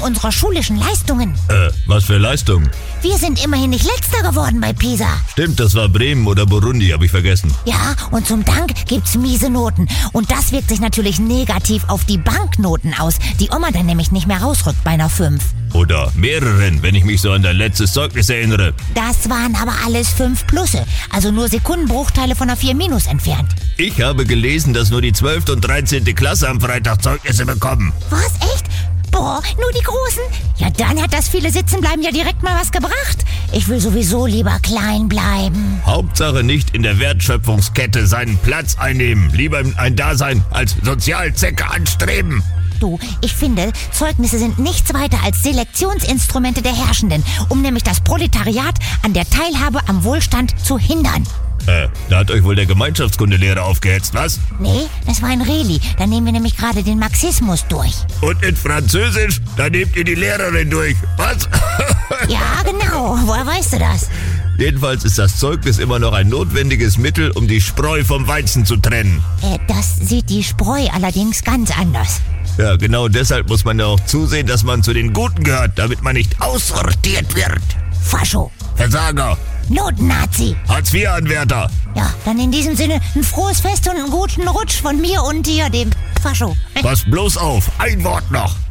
unserer schulischen Leistungen. Was für Leistung? Wir sind immerhin nicht Letzter geworden bei PISA. Stimmt, das war Bremen oder Burundi, habe ich vergessen. Ja, und zum Dank gibt's miese Noten. Und das wirkt sich natürlich negativ auf die Banknoten aus, die Oma dann nämlich nicht mehr rausrückt bei einer 5. Oder mehreren, wenn ich mich so an dein letztes Zeugnis erinnere. Das waren aber alles 5 Plusse, also nur Sekundenbruchteile von einer 4 Minus entfernt. Ich habe gelesen, dass nur die 12. und 13. Klasse am Freitag Zeugnisse bekommen. Was, echt? Boah, nur die Großen? Ja, dann hat das viele Sitzenbleiben ja direkt mal was gebracht. Ich will sowieso lieber klein bleiben. Hauptsache nicht in der Wertschöpfungskette seinen Platz einnehmen. Lieber ein Dasein als Sozialzecke anstreben. Du, ich finde, Zeugnisse sind nichts weiter als Selektionsinstrumente der Herrschenden, um nämlich das Proletariat an der Teilhabe am Wohlstand zu hindern. Da hat euch wohl der Gemeinschaftskundelehrer aufgehetzt, was? Nee, das war ein Reli. Da nehmen wir nämlich gerade den Marxismus durch. Und in Französisch, da nehmt ihr die Lehrerin durch, was? Ja, genau. Woher weißt du das? Jedenfalls ist das Zeugnis immer noch ein notwendiges Mittel, um die Spreu vom Weizen zu trennen. Das sieht die Spreu allerdings ganz anders. Ja, genau deshalb muss man ja auch zusehen, dass man zu den Guten gehört, damit man nicht aussortiert wird. Fascho. Versager. Notnazi. Hartz-IV-Anwärter. Ja, dann in diesem Sinne ein frohes Fest und einen guten Rutsch von mir und dir, dem Fascho. Pass bloß auf, ein Wort noch.